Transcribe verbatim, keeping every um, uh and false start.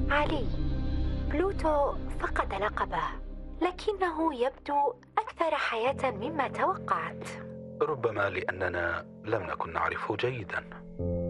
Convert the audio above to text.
علي، بلوتو فقد لقبه، لكنه يبدو أكثر حياة مما توقعت. ربما لأننا لم نكن نعرفه جيدا.